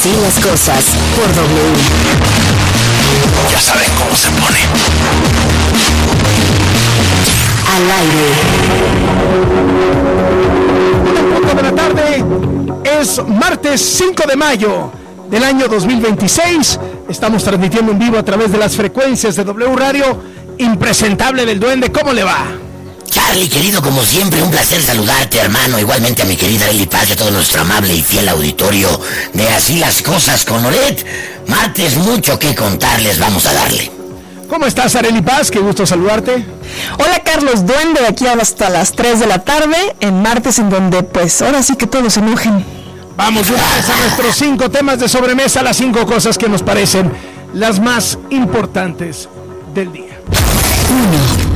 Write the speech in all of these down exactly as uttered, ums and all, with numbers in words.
Así las cosas por W. Ya saben cómo se pone. Al aire. Punto de la tarde. Es martes cinco de mayo del año dos mil veintiséis. Estamos transmitiendo en vivo a través de las frecuencias de W Radio. Impresentable del Duende, ¿cómo le va? Charlie, querido, como siempre, un placer saludarte, hermano. Igualmente a mi querida Arely Paz y a todo nuestro amable y fiel auditorio de Así las Cosas con Oret. Martes, mucho que contarles, vamos a darle. ¿Cómo estás, Arely Paz? Qué gusto saludarte. Hola, Carlos Duende, de aquí hasta las tres de la tarde, en martes, en donde, pues, ahora sí que todos se enojen. Vamos una vez a nuestros cinco temas de sobremesa, las cinco cosas que nos parecen las más importantes del día. Uno.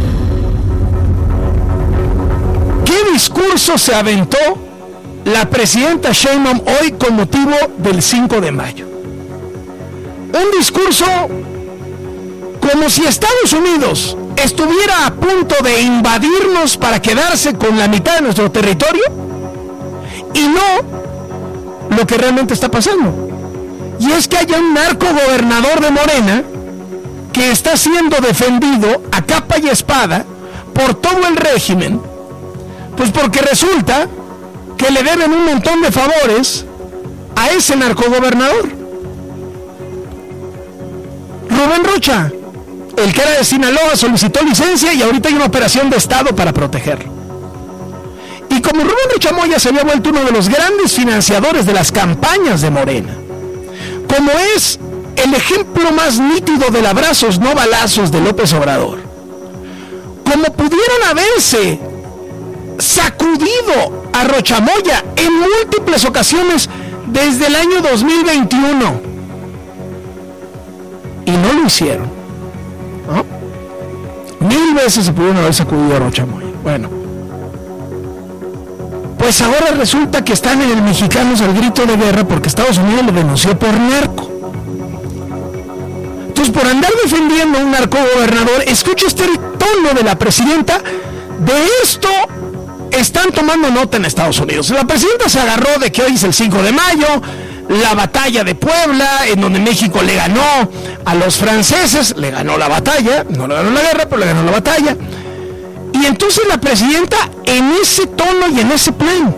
¿Qué discurso se aventó la presidenta Sheinbaum hoy con motivo del cinco de mayo? Un discurso como si Estados Unidos estuviera a punto de invadirnos para quedarse con la mitad de nuestro territorio y no lo que realmente está pasando. Y es que haya un narcogobernador de Morena que está siendo defendido a capa y espada por todo el régimen, pues porque resulta que le deben un montón de favores a ese narcogobernador. Rubén Rocha, el que era de Sinaloa, solicitó licencia y ahorita hay una operación de Estado para protegerlo. Y como Rubén Rocha Moya se había vuelto uno de los grandes financiadores de las campañas de Morena, como es el ejemplo más nítido del abrazos no balazos de López Obrador, como pudieron haberse sacudido a Rocha Moya en múltiples ocasiones desde el año dos mil veintiuno y no lo hicieron, ¿no? Mil veces se pudieron haber sacudido a Rocha Moya. Bueno, pues ahora resulta que están en el Mexicanos al grito de guerra porque Estados Unidos lo denunció por narco. Entonces, por andar defendiendo a un narcogobernador, escucha este el tono de la presidenta. De esto están tomando nota en Estados Unidos. La presidenta se agarró de que hoy es el cinco de mayo, la batalla de Puebla, en donde México le ganó a los franceses, le ganó la batalla, no le ganó la guerra, pero le ganó la batalla. Y entonces la presidenta en ese tono y en ese plan.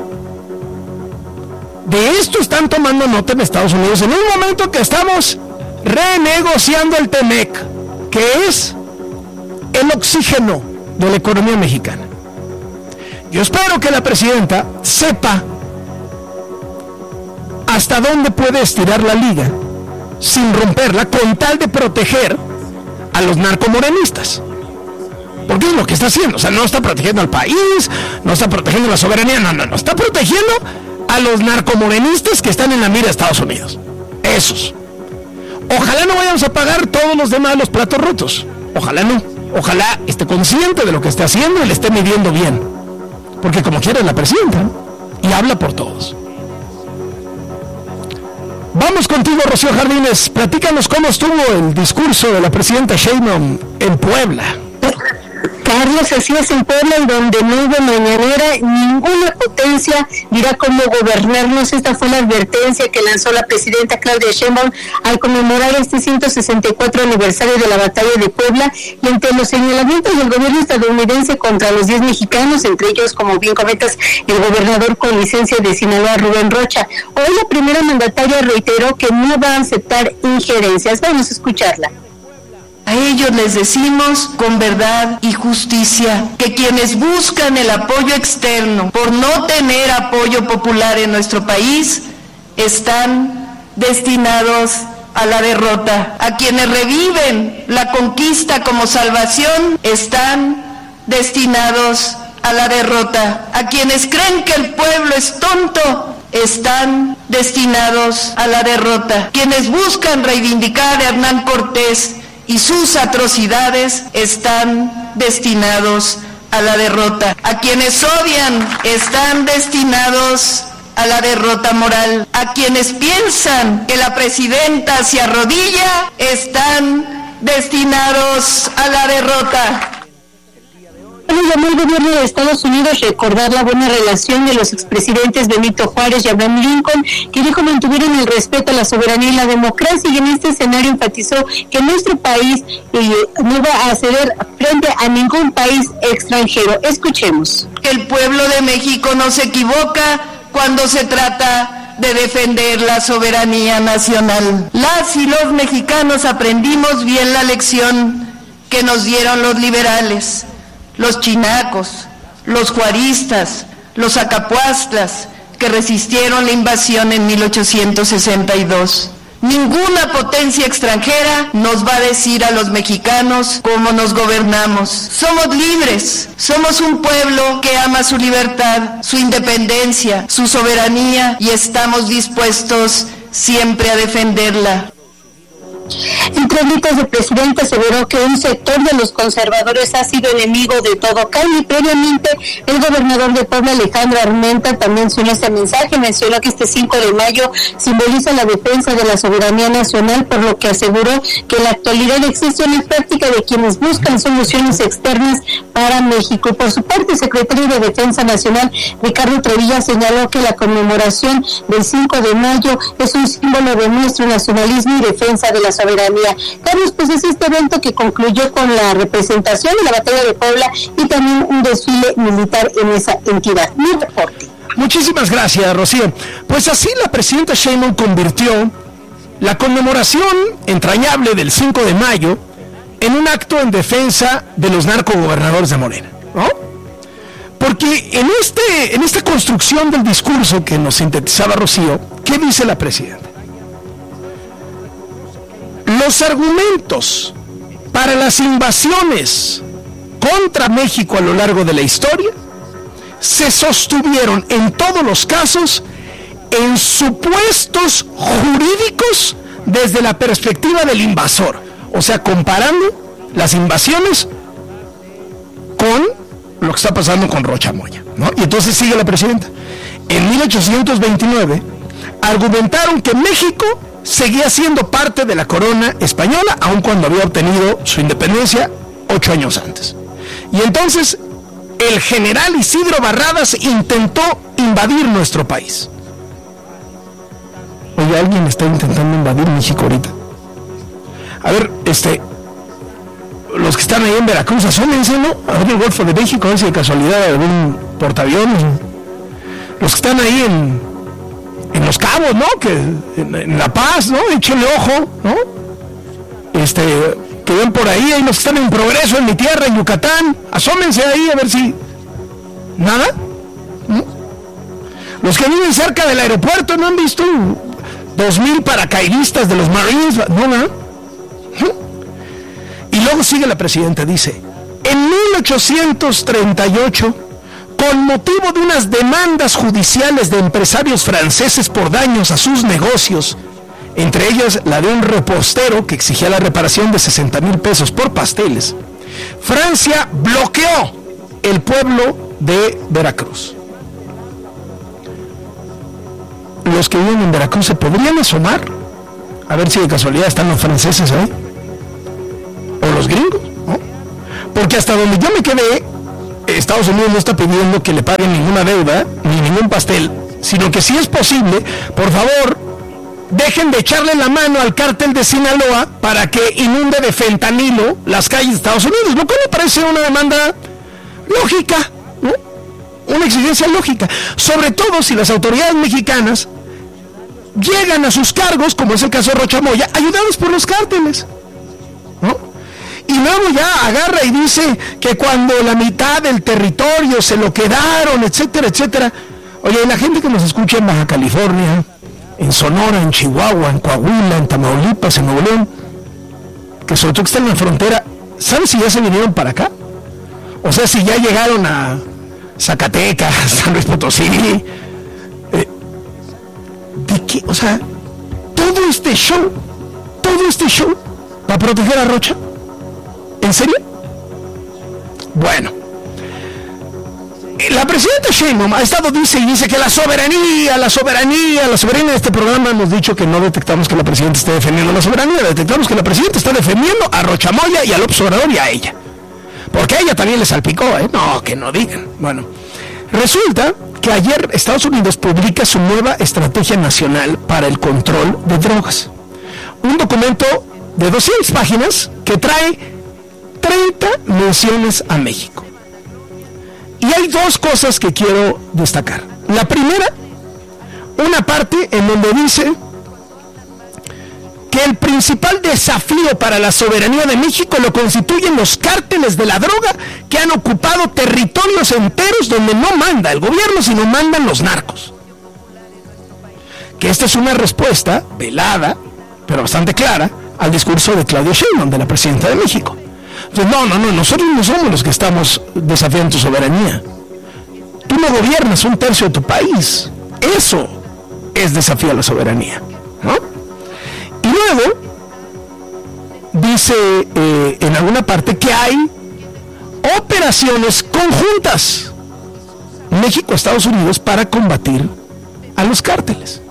De esto están tomando nota en Estados Unidos en un momento que estamos renegociando el TEMEC, que es el oxígeno de la economía mexicana. Yo espero que la presidenta sepa hasta dónde puede estirar la liga sin romperla, con tal de proteger a los narcomorenistas. Porque es lo que está haciendo. O sea, no está protegiendo al país, no está protegiendo la soberanía, no, no, no. Está protegiendo a los narcomorenistas que están en la mira de Estados Unidos. Esos. Ojalá no vayamos a pagar todos los demás los platos rotos. Ojalá no. Ojalá esté consciente de lo que está haciendo y le esté midiendo bien. Porque como quiere la presidenta, ¿no? Y habla por todos. Vamos contigo, Rocío Jardines. Platícanos cómo estuvo el discurso de la presidenta Sheinbaum en Puebla. Carlos, así es, en Puebla, en donde no hubo mañanera, ninguna potencia dirá cómo gobernarnos. Esta fue la advertencia que lanzó la presidenta Claudia Sheinbaum al conmemorar este ciento sesenta y cuatro aniversario de la batalla de Puebla, y entre los señalamientos del gobierno estadounidense contra los diez mexicanos, entre ellos, como bien comentas, el gobernador con licencia de Sinaloa, Rubén Rocha. Hoy la primera mandataria reiteró que no va a aceptar injerencias. Vamos a escucharla. A ellos les decimos con verdad y justicia que quienes buscan el apoyo externo por no tener apoyo popular en nuestro país están destinados a la derrota. A quienes reviven la conquista como salvación están destinados a la derrota. A quienes creen que el pueblo es tonto están destinados a la derrota. Quienes buscan reivindicar a Hernán Cortés y sus atrocidades están destinados a la derrota. A quienes odian están destinados a la derrota moral. A quienes piensan que la presidenta se arrodilla están destinados a la derrota. Bueno, llamó el gobierno de Estados Unidos recordar la buena relación de los expresidentes Benito Juárez y Abraham Lincoln, que dijo mantuvieron el respeto a la soberanía y la democracia, y en este escenario enfatizó que nuestro país eh, no va a ceder frente a ningún país extranjero. Escuchemos. El pueblo de México no se equivoca cuando se trata de defender la soberanía nacional. Las y los mexicanos aprendimos bien la lección que nos dieron los liberales, los chinacos, los juaristas, los acapuastlas, que resistieron la invasión en mil ochocientos sesenta y dos. Ninguna potencia extranjera nos va a decir a los mexicanos cómo nos gobernamos. Somos libres, somos un pueblo que ama su libertad, su independencia, su soberanía, y estamos dispuestos siempre a defenderla. Entre gritos, el presidente aseguró que un sector de los conservadores ha sido enemigo de todo cambio. Previamente, el gobernador de Puebla, Alejandro Armenta, también mencionó este mensaje. Mencionó que este cinco de mayo simboliza la defensa de la soberanía nacional, por lo que aseguró que en la actualidad existe una práctica de quienes buscan soluciones externas para México. Por su parte, el secretario de Defensa Nacional, Ricardo Trevilla, señaló que la conmemoración del cinco de mayo es un símbolo de nuestro nacionalismo y defensa de la soberanía. Carlos, pues es este evento que concluyó con la representación de la batalla de Puebla y también un desfile militar en esa entidad. Mi reporte. Muchísimas gracias, Rocío. Pues así la presidenta Sheinbaum convirtió la conmemoración entrañable del cinco de mayo en un acto en defensa de los narcogobernadores de Morena, ¿no? Porque en, este, en esta construcción del discurso que nos sintetizaba Rocío, ¿qué dice la presidenta? Los argumentos para las invasiones contra México a lo largo de la historia se sostuvieron en todos los casos en supuestos jurídicos desde la perspectiva del invasor, o sea, comparando las invasiones con lo que está pasando con Rocha Moya, ¿no? Y entonces sigue la presidenta. En mil ochocientos veintinueve argumentaron que México seguía siendo parte de la corona española, aun cuando había obtenido su independencia ocho años antes. Y entonces el general Isidro Barradas intentó invadir nuestro país. Oye, ¿alguien está intentando invadir México ahorita? A ver, este, los que están ahí en Veracruz, asómense, ¿no? A ver el Golfo de México, a ver si de casualidad hay algún portaaviones. Los que están ahí en en Los Cabos, ¿no? Que en, en La Paz, ¿no? Échenle ojo, ¿no? Este, que ven por ahí, hay los que están en Progreso, en mi tierra, en Yucatán, asómense ahí a ver si... ¿Nada? ¿No? Los que viven cerca del aeropuerto, ¿no han visto dos mil paracaidistas de los Marines? No, no. ¿No? Y luego sigue la presidenta, dice, en mil ochocientos treinta y ocho... con motivo de unas demandas judiciales de empresarios franceses por daños a sus negocios, entre ellas la de un repostero que exigía la reparación de sesenta mil pesos por pasteles, Francia bloqueó el pueblo de Veracruz. Los que viven en Veracruz se podrían asomar a ver si de casualidad están los franceses ahí, o los gringos, ¿no? Porque hasta donde yo me quedé, Estados Unidos no está pidiendo que le paguen ninguna deuda ni ningún pastel, sino que si es posible, por favor, dejen de echarle la mano al cártel de Sinaloa para que inunde de fentanilo las calles de Estados Unidos, lo cual me parece una demanda lógica, ¿no? Una exigencia lógica, sobre todo si las autoridades mexicanas llegan a sus cargos, como es el caso de Rocha Moya, ayudados por los cárteles, ¿no? Y luego ya agarra y dice que cuando la mitad del territorio se lo quedaron, etcétera, etcétera. Oye, la gente que nos escucha en Baja California, en Sonora, en Chihuahua, en Coahuila, en Tamaulipas, en Nuevo León, que sobre todo que están en la frontera, ¿saben si ya se vinieron para acá? O sea, si ya llegaron a Zacatecas, San Luis Potosí. Eh, ¿De qué? O sea, todo este show, todo este show para proteger a Rocha. ¿En serio? Bueno, la presidenta Sheinbaum ha estado, dice y dice que la soberanía, la soberanía, la soberanía de este programa hemos dicho que no detectamos que la presidenta esté defendiendo la soberanía, detectamos que la presidenta está defendiendo a Rocha Moya y a López Obrador y a ella. Porque a ella también le salpicó, ¿eh? No, que no digan. Bueno, resulta que ayer Estados Unidos publica su nueva Estrategia Nacional para el Control de Drogas. Un documento de doscientas páginas que trae treinta menciones a México. Y hay dos cosas que quiero destacar. La primera, una parte en donde dice que el principal desafío para la soberanía de México lo constituyen los cárteles de la droga que han ocupado territorios enteros donde no manda el gobierno, sino mandan los narcos. Que esta es una respuesta velada, pero bastante clara, al discurso de Claudia Sheinbaum, de la presidenta de México. Entonces, no, no, no, nosotros no somos los que estamos desafiando tu soberanía. Tú no gobiernas un tercio de tu país. Eso es desafío a la soberanía, ¿no? Y luego dice eh, en alguna parte que hay operaciones conjuntas México-Estados Unidos para combatir a los cárteles,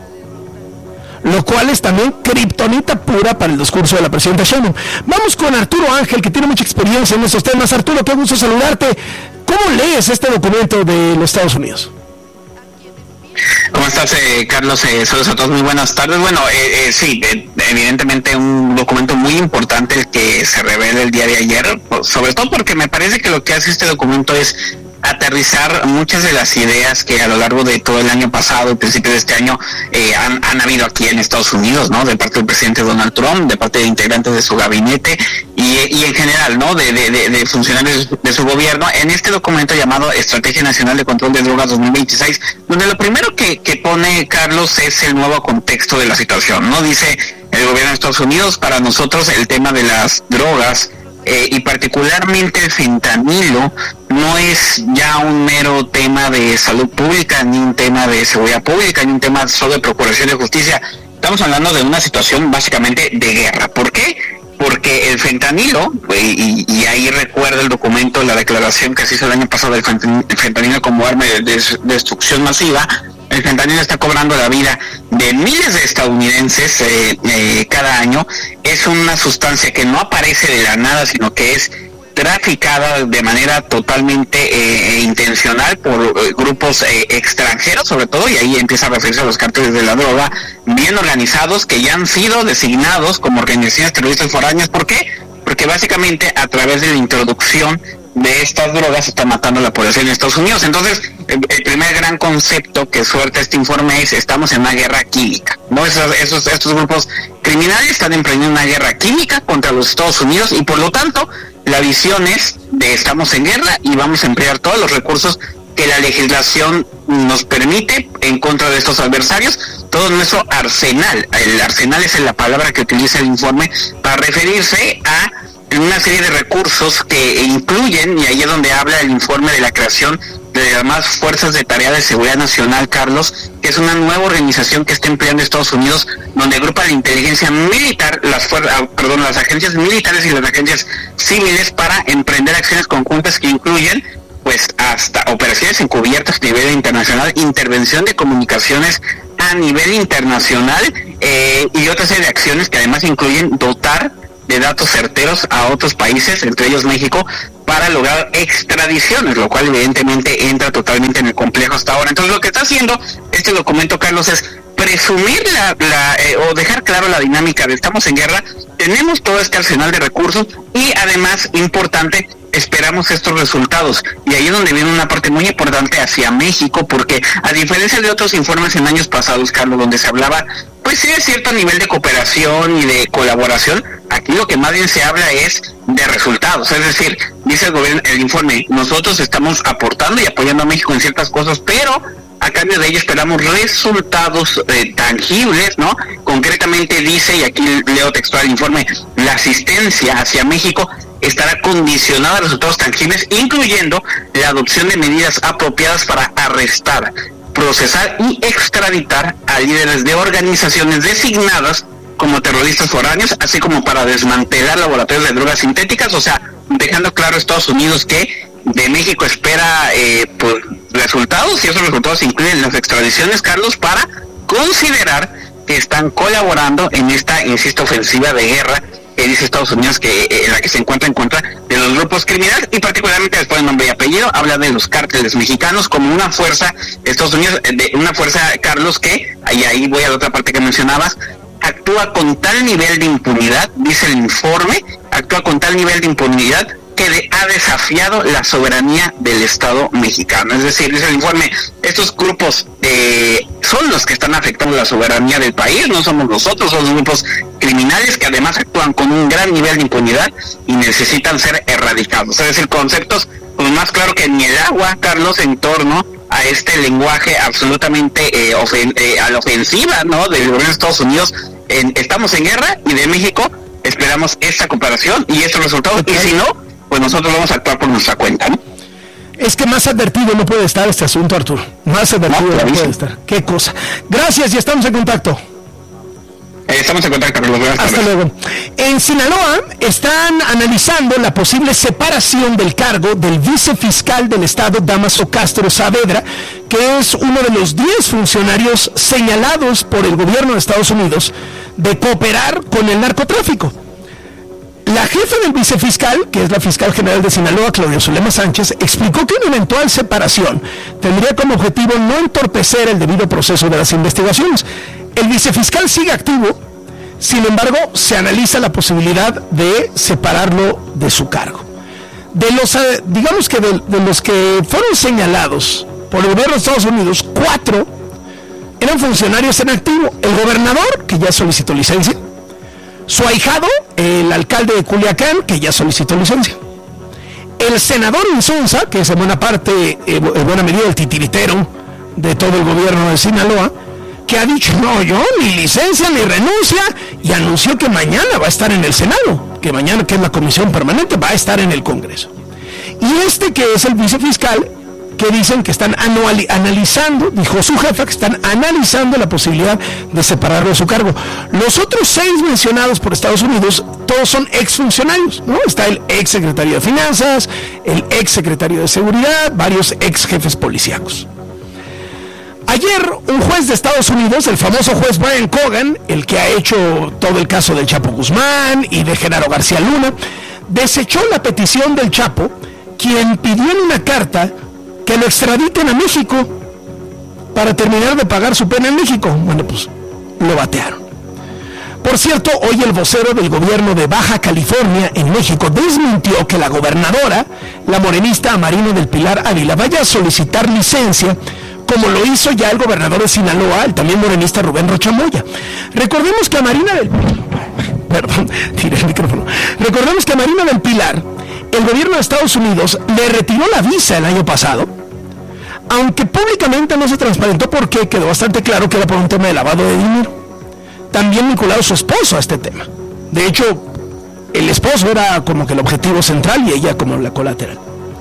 lo cual es también kriptonita pura para el discurso de la presidenta Sheinbaum. Vamos con Arturo Ángel, que tiene mucha experiencia en estos temas. Arturo, qué gusto saludarte. ¿Cómo lees este documento de los Estados Unidos? ¿Cómo estás, eh, Carlos? Eh, saludos a todos, muy buenas tardes. Bueno, eh, eh, sí, eh, evidentemente un documento muy importante el que se revela el día de ayer, sobre todo porque me parece que lo que hace este documento es aterrizar muchas de las ideas que a lo largo de todo el año pasado y principio de este año eh, han, han habido aquí en Estados Unidos, ¿no? De parte del presidente Donald Trump, de parte de integrantes de su gabinete y, y en general, ¿no? De, de, de, de funcionarios de su gobierno en este documento llamado Estrategia Nacional de Control de Drogas dos mil veintiséis, donde lo primero que, que pone Carlos es el nuevo contexto de la situación, ¿no? Dice el gobierno de Estados Unidos: para nosotros el tema de las drogas Eh, y particularmente el fentanilo no es ya un mero tema de salud pública, ni un tema de seguridad pública, ni un tema solo de procuración de justicia. Estamos hablando de una situación básicamente de guerra. ¿Por qué? Porque el fentanilo, y, y ahí recuerda el documento, la declaración que se hizo el año pasado del fentanilo como arma de, de destrucción masiva, el fentanilo está cobrando la vida de miles de estadounidenses eh, eh, cada año. Es una sustancia que no aparece de la nada, sino que es traficada de manera totalmente eh, intencional por eh, grupos eh, extranjeros, sobre todo, y ahí empieza a referirse a los cárteles de la droga bien organizados, que ya han sido designados como organizaciones terroristas foráneas. ¿Por qué? Porque básicamente a través de la introducción de estas drogas se está matando a la población en Estados Unidos. Entonces, el, el primer gran concepto que suelta este informe es: estamos en una guerra química, ¿no? Esos, esos, estos grupos criminales están emprendiendo una guerra química contra los Estados Unidos y por lo tanto la visión es de estamos en guerra y vamos a emplear todos los recursos que la legislación nos permite en contra de estos adversarios, todo nuestro arsenal. El arsenal es la palabra que utiliza el informe para referirse a una serie de recursos que incluyen, y ahí es donde habla el informe de la creación de las más Fuerzas de Tarea de Seguridad Nacional, Carlos, que es una nueva organización que está empleando Estados Unidos, donde agrupa la inteligencia militar, las fuer- perdón, las agencias militares y las agencias civiles para emprender acciones conjuntas que incluyen pues hasta operaciones encubiertas a nivel internacional, intervención de comunicaciones a nivel internacional eh, y otra serie de acciones que además incluyen dotar de datos certeros a otros países, entre ellos México, para lograr extradiciones, lo cual evidentemente entra totalmente en el complejo hasta ahora. Entonces lo que está haciendo este documento, Carlos, es presumir la, la eh, o dejar claro la dinámica de estamos en guerra, tenemos todo este arsenal de recursos y además, importante, esperamos estos resultados. Y ahí es donde viene una parte muy importante hacia México, porque a diferencia de otros informes en años pasados, Carlos, donde se hablaba, pues sí, de cierto nivel de cooperación y de colaboración, aquí lo que más bien se habla es de resultados. Es decir, dice el gobierno, el informe, nosotros estamos aportando y apoyando a México en ciertas cosas, pero a cambio de ello esperamos resultados eh, tangibles, ¿no? Concretamente dice, y aquí leo textual el informe, la asistencia hacia México estará condicionada a resultados tangibles, incluyendo la adopción de medidas apropiadas para arrestar, procesar y extraditar a líderes de organizaciones designadas como terroristas foráneos, así como para desmantelar laboratorios de drogas sintéticas. O sea, dejando claro a Estados Unidos que de México espera eh, pues, resultados, y esos resultados incluyen las extradiciones, Carlos, para considerar que están colaborando en esta, insisto, ofensiva de guerra que dice Estados Unidos que eh, la que se encuentra en contra de los grupos criminales, y particularmente después de nombre y apellido habla de los cárteles mexicanos como una fuerza, Estados Unidos, de una fuerza, Carlos, que, y ahí voy a la otra parte que mencionabas, actúa con tal nivel de impunidad, dice el informe, actúa con tal nivel de impunidad que de, ha desafiado la soberanía del Estado mexicano. Es decir, dice el informe, estos grupos eh, son los que están afectando la soberanía del país, no somos nosotros, son los grupos criminales que además actúan con un gran nivel de impunidad y necesitan ser erradicados. Es decir, conceptos pues, más claro que ni el agua, Carlos, en torno a este lenguaje absolutamente eh, ofen- eh, a la ofensiva, ¿no?, del gobierno de Estados Unidos. En, estamos en guerra, y de México esperamos esa cooperación y estos resultados, okay. Y si no, pues nosotros vamos a actuar por nuestra cuenta, ¿no? Es que más advertido no puede estar este asunto, Arturo. Más advertido no, no puede estar. Qué cosa. Gracias y estamos en contacto. Eh, estamos en contacto, Carlos. Hasta luego. En Sinaloa están analizando la posible separación del cargo del vicefiscal del estado, Dámaso Castro Saavedra, que es uno de los diez funcionarios señalados por el gobierno de Estados Unidos de cooperar con el narcotráfico. La jefa del vicefiscal, que es la fiscal general de Sinaloa, Claudia Zulema Sánchez, explicó que una eventual separación tendría como objetivo no entorpecer el debido proceso de las investigaciones. El vicefiscal sigue activo, sin embargo, se analiza la posibilidad de separarlo de su cargo. De los, digamos que de, de los que fueron señalados por el gobierno de Estados Unidos, cuatro eran funcionarios en activo. El gobernador, que ya solicitó licencia, su ahijado, el alcalde de Culiacán, que ya solicitó licencia, el senador Insunza, que es en buena parte, eh, en buena medida el titiritero de todo el gobierno de Sinaloa, que ha dicho, no, yo ni licencia ni renuncia, y anunció que mañana va a estar en el Senado, que mañana, que es la comisión permanente, va a estar en el Congreso. Y este, que es el vicefiscal, que dicen que están anual, analizando, dijo su jefa, que están analizando la posibilidad de separarlo de su cargo. Los otros seis mencionados por Estados Unidos, todos son exfuncionarios, ¿no? Está el ex secretario de Finanzas, el ex secretario de Seguridad, varios ex jefes policíacos. Ayer, un juez de Estados Unidos, el famoso juez Brian Cogan, el que ha hecho todo el caso del Chapo Guzmán y de Genaro García Luna, desechó la petición del Chapo, quien pidió en una carta que lo extraditen a México para terminar de pagar su pena en México. Bueno, pues lo batearon. Por cierto, hoy el vocero del gobierno de Baja California en México desmintió que la gobernadora, la morenista Amarina del Pilar Ávila, vaya a solicitar licencia, como lo hizo ya el gobernador de Sinaloa, el también morenista Rubén Rocha Moya. Recordemos que a Marina del Perdón, tiré el micrófono. Recordemos que a Marina del Pilar, el gobierno de Estados Unidos le retiró la visa el año pasado, aunque públicamente no se transparentó por qué, quedó bastante claro que era por un tema de lavado de dinero. También vinculado a su esposo a este tema. De hecho, el esposo era como que el objetivo central y ella como la colateral.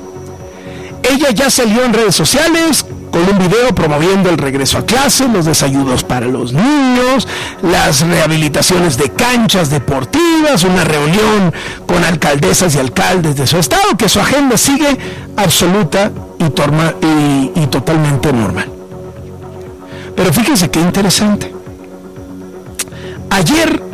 Ella ya salió en redes sociales con un video promoviendo el regreso a clase, los desayunos para los niños, las rehabilitaciones de canchas deportivas, una reunión con alcaldesas y alcaldes de su estado, que su agenda sigue absoluta y, torma, y, y totalmente normal. Pero fíjense qué interesante. Ayer,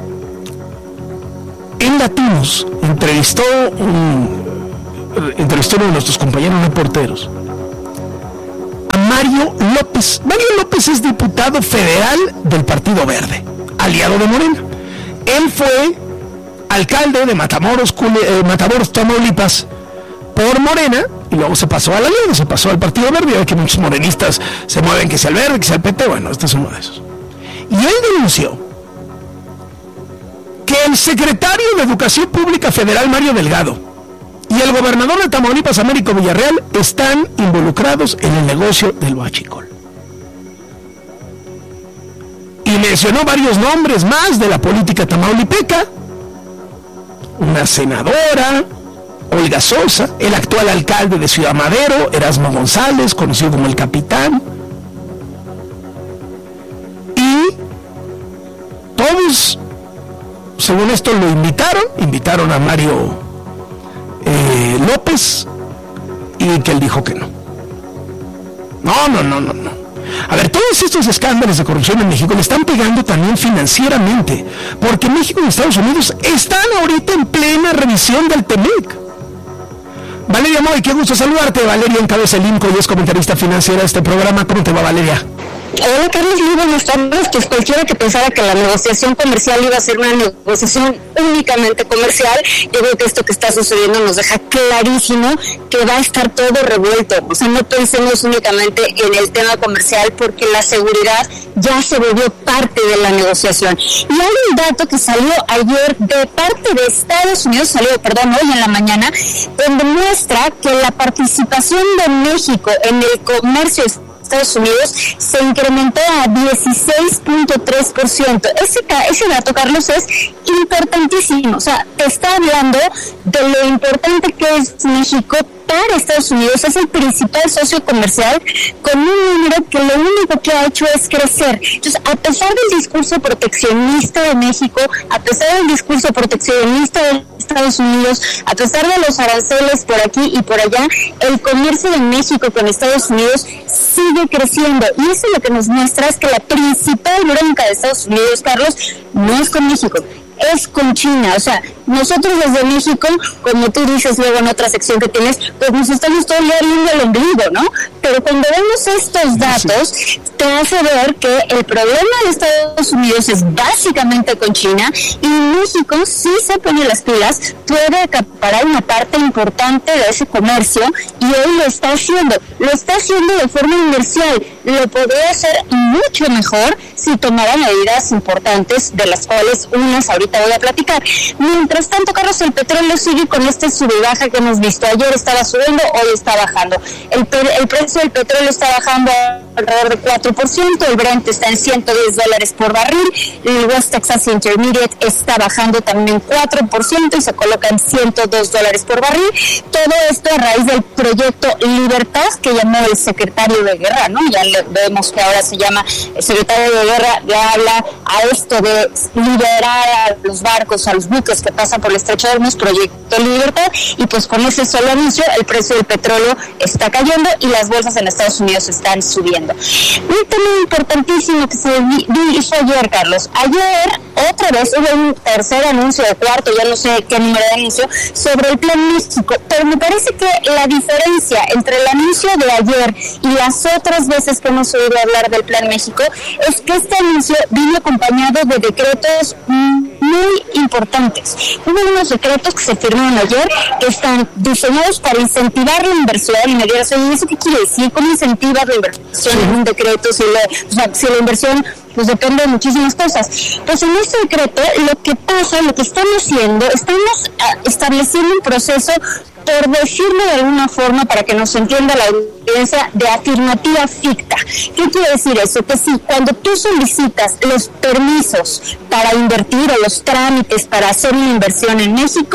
en Latinos, entrevistó, un, entrevistó uno de nuestros compañeros reporteros, a Mario López. Mario López es diputado federal del Partido Verde, aliado de Morena. Él fue alcalde de Matamoros, eh, Matamoros, Tamaulipas, por Morena, y luego se pasó al aliado, se pasó al Partido Verde. Hay que muchos morenistas se mueven, que sea el Verde, que sea el P T, bueno, este es uno de esos. Y él denunció que el secretario de Educación Pública Federal, Mario Delgado, y el gobernador de Tamaulipas, Américo Villarreal, están involucrados en el negocio del huachicol. Y mencionó varios nombres más de la política tamaulipeca: una senadora, Olga Sosa, el actual alcalde de Ciudad Madero, Erasmo González, conocido como el Capitán, y todos, según esto, lo invitaron, invitaron a Mario Eh, López, y que él dijo que no. No, no, no, no, no. A ver, todos estos escándalos de corrupción en México le están pegando también financieramente, porque México y Estados Unidos están ahorita en plena revisión del TEMEC. Valeria Moy, qué gusto saludarte. Valeria encabeza el INCO y es comentarista financiera de este programa. ¿Cómo te va, Valeria? Hola Carlos, muy buenas tardes. Pues cualquiera que pensara que la negociación comercial iba a ser una negociación únicamente comercial, yo creo que esto que está sucediendo nos deja clarísimo que va a estar todo revuelto. O sea, no pensemos únicamente en el tema comercial, porque la seguridad ya se volvió parte de la negociación. Y hay un dato que salió ayer de parte de Estados Unidos, salió, perdón, hoy en la mañana, donde muestra que la participación de México en el comercio Estados Unidos se incrementó a dieciséis punto tres por ciento. Ese, ese dato, Carlos, es importantísimo. O sea, te está hablando de lo importante que es México para Estados Unidos. Es el principal socio comercial, con un número que lo único que ha hecho es crecer. Entonces, a pesar del discurso proteccionista de México, a pesar del discurso proteccionista de Estados Unidos, a pesar de los aranceles por aquí y por allá, el comercio de México con Estados Unidos sigue creciendo. Y eso lo que nos muestra es que la principal bronca de Estados Unidos, Carlos, no es con México, es con China. O sea, nosotros desde México, como tú dices luego en otra sección que tienes, pues nos estamos todo el día viendo el ombligo, ¿no? Pero cuando vemos estos datos, te hace ver que el problema de Estados Unidos es básicamente con China, y México, si se pone las pilas, puede acaparar una parte importante de ese comercio, y hoy lo está haciendo. Lo está haciendo de forma inmersial. Lo podría hacer mucho mejor si tomara medidas importantes, de las cuales unas ahorita voy a platicar. Mientras tanto, Carlos, el petróleo sigue con este sube y baja que hemos visto. Ayer estaba subiendo, hoy está bajando. El, el precio del petróleo está bajando alrededor de cuatro por ciento, el Brent está en ciento diez dólares por barril, el West Texas Intermediate está bajando también cuatro por ciento y se coloca en ciento dos dólares por barril. Todo esto a raíz del proyecto Libertad que llamó el secretario de Guerra, ¿no? Ya le, vemos que ahora se llama el secretario de Guerra, le habla a esto de liberar a los barcos, a los buques que pasan por el Estrecho de Hormuz, proyecto Libertad, y pues con ese solo anuncio el precio del petróleo está cayendo y las bolsas en Estados Unidos están subiendo. Un tema importantísimo que se hizo ayer, Carlos. Ayer, otra vez, hubo un tercer anuncio, o cuarto, ya no sé qué número de anuncio, sobre el Plan México. Pero me parece que la diferencia entre el anuncio de ayer y las otras veces que hemos oído hablar del Plan México es que este anuncio vino acompañado de decretos muy importantes. Hubo unos decretos que se firmaron ayer que están diseñados para incentivar la inversión, y me dirás, oye, ¿eso qué quiere decir? ¿Cómo incentivar la inversión en un decreto si la, o sea, si la inversión pues depende de muchísimas cosas? Pues en este decreto lo que pasa, lo que están haciendo, estamos uh, estableciendo un proceso, por decirlo de alguna forma, para que nos entienda la audiencia, de afirmativa ficta. ¿Qué quiere decir eso? Que si cuando tú solicitas los permisos para invertir o los trámites para hacer una inversión en México,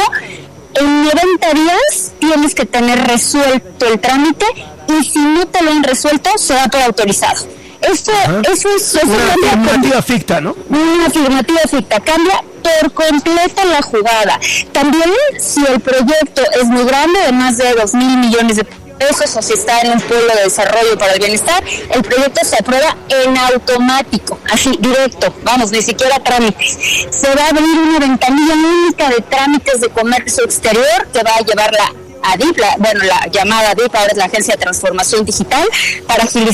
en noventa días tienes que tener resuelto el trámite, y si no te lo han resuelto, se da por autorizado. Esto, eso es, eso una afirmativa ficta, ¿no? Una afirmativa ficta, cambia por completo la jugada. También, si el proyecto es muy grande, de más de dos mil millones de pesos, o si está en un pueblo de desarrollo para el bienestar, el proyecto se aprueba en automático, así, directo, vamos, ni siquiera trámites. Se va a abrir una ventanilla única de trámites de comercio exterior que va a llevar la A D I P, la, bueno, la llamada A D I P, ahora es la Agencia de Transformación Digital, para agilizar